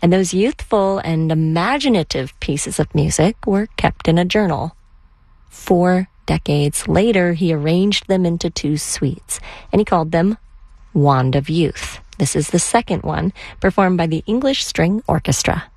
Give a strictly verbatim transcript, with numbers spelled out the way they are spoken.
And those youthful and imaginative pieces of music were kept in a journal. Four decades later, he arranged them into two suites, and he called them Wand of Youth. This is the second one, performed by the English String Orchestra.